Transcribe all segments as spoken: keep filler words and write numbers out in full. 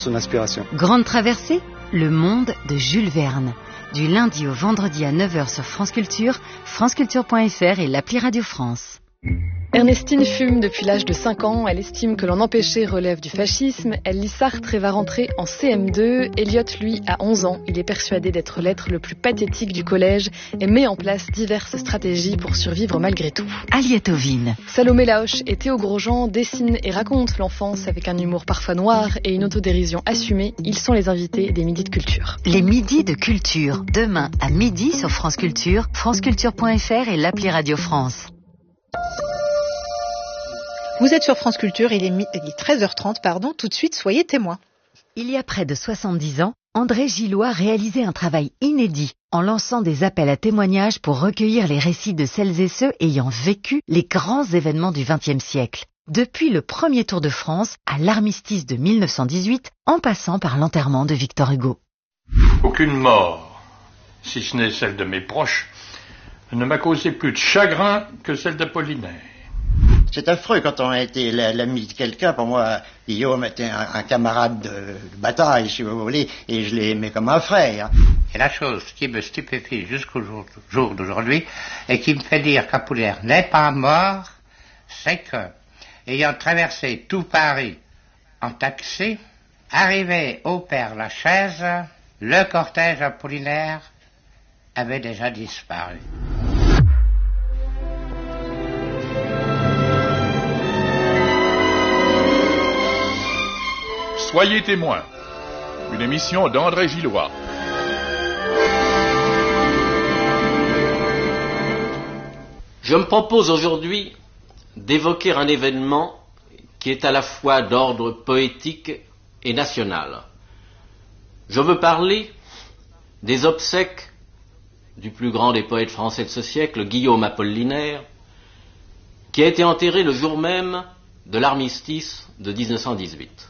son inspiration. Grande traversée, le monde de Jules Verne. Du lundi au vendredi à neuf heures sur France Culture, franceculture point f r et l'appli Radio France. Ernestine fume depuis l'âge de cinq ans. Elle estime que l'en empêcher relève du fascisme. Elle lit Sartre et va rentrer en C M deux. Elliot, lui, a onze ans. Il est persuadé d'être l'être le plus pathétique du collège et met en place diverses stratégies pour survivre malgré tout. Aliette Ovine. Salomé Laoche et Théo Grosjean dessinent et racontent l'enfance avec un humour parfois noir et une autodérision assumée. Ils sont les invités des Midis de Culture. Les Midis de Culture. Demain à midi sur France Culture, franceculture point f r et l'appli Radio France. Vous êtes sur France Culture, il est, mi- il est treize heures trente, pardon. Tout de suite, soyez témoins. Il y a près de soixante-dix ans, André Gillois réalisait un travail inédit en lançant des appels à témoignages pour recueillir les récits de celles et ceux ayant vécu les grands événements du vingtième siècle. Depuis le premier Tour de France à l'armistice de mille neuf cent dix-huit, en passant par l'enterrement de Victor Hugo. Aucune mort, si ce n'est celle de mes proches, ne m'a causé plus de chagrin que celle d'Apollinaire. C'est affreux quand on a été l'ami de quelqu'un. Pour moi, Guillaume était un, un camarade de, de bataille, si vous voulez, et je l'ai aimé comme un frère. Et la chose qui me stupéfie jusqu'au jour, jour d'aujourd'hui, et qui me fait dire qu'Apollinaire n'est pas mort, c'est que, ayant traversé tout Paris en taxi, arrivé au Père-Lachaise, le cortège Apollinaire avait déjà disparu. Soyez témoins, une émission d'André Gillois. Je me propose aujourd'hui d'évoquer un événement qui est à la fois d'ordre poétique et national. Je veux parler des obsèques du plus grand des poètes français de ce siècle, Guillaume Apollinaire, qui a été enterré le jour même de l'armistice de dix-neuf cent dix-huit.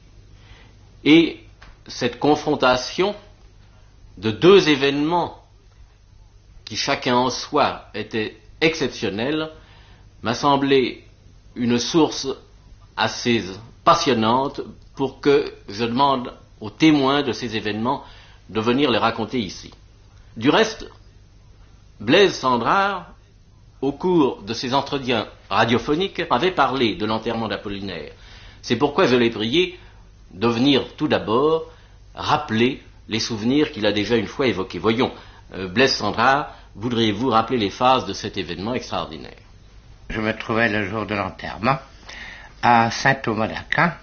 Et cette confrontation de deux événements qui chacun en soi étaient exceptionnels m'a semblé une source assez passionnante pour que je demande aux témoins de ces événements de venir les raconter ici. Du reste, Blaise Cendrars, au cours de ses entretiens radiophoniques, avait parlé de l'enterrement d'Apollinaire. C'est pourquoi je l'ai prié de venir tout d'abord rappeler les souvenirs qu'il a déjà une fois évoqués. Voyons, euh, Blaise Cendrars, voudriez-vous rappeler les phases de cet événement extraordinaire? Je me trouvais le jour de l'enterrement à Saint-Thomas d'Aquin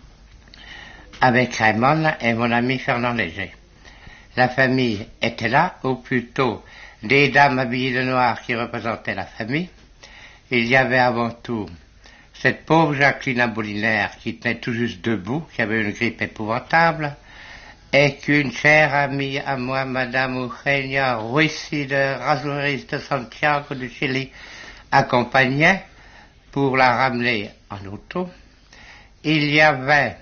avec Raymond et mon ami Fernand Léger. La famille était là, ou plutôt des dames habillées de noir qui représentaient la famille. Il y avait avant tout cette pauvre Jacqueline Apollinaire qui tenait tout juste debout, qui avait une grippe épouvantable, et qu'une chère amie à moi, Madame Eugenia Ruiz de Razuriz de Santiago du Chili, accompagnait pour la ramener en auto. Il y avait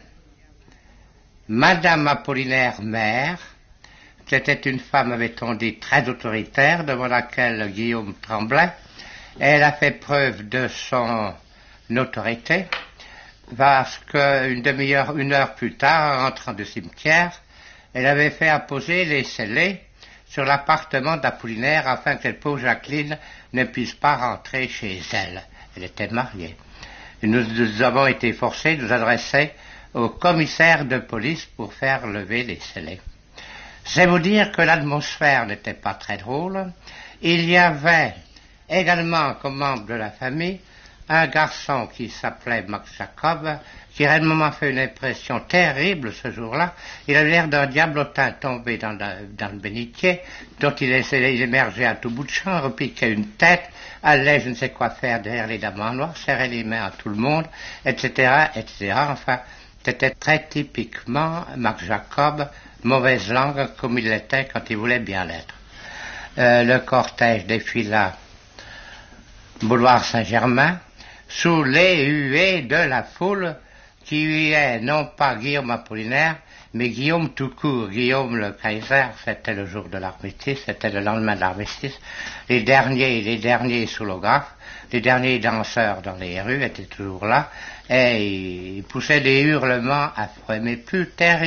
Madame Apollinaire mère. C'était une femme, avait-on dit, très autoritaire, devant laquelle Guillaume tremblait. Elle a fait preuve de son autorité, parce qu'une demi-heure, une heure plus tard, en rentrant du cimetière, elle avait fait apposer les scellés sur l'appartement d'Apollinaire afin que cette pauvre Jacqueline ne puisse pas rentrer chez elle. Elle était mariée. Nous, nous avons été forcés de nous adresser au commissaire de police pour faire lever les scellés. C'est vous dire que l'atmosphère n'était pas très drôle. Il y avait également, comme membre de la famille, un garçon qui s'appelait Max Jacob, qui réellement fait une impression terrible ce jour-là. Il avait l'air d'un diablotin tombé dans, la, dans le bénitier, dont il, essayait, il émergeait à tout bout de champ, repiquait une tête, allait je ne sais quoi faire derrière les dames en noir, serrait les mains à tout le monde, et cetera, et cetera. Enfin, c'était très typiquement Max Jacob, mauvaise langue comme il l'était quand il voulait bien l'être. Euh, le cortège défila boulevard Saint-Germain, sous les huées de la foule qui huait non pas Guillaume Apollinaire, mais Guillaume tout court. Guillaume le Kaiser, c'était le jour de l'armistice, c'était le lendemain de l'armistice. Les derniers, les derniers soulographes, les derniers danseurs dans les rues étaient toujours là, et ils poussaient des hurlements affreux, mais plus terribles.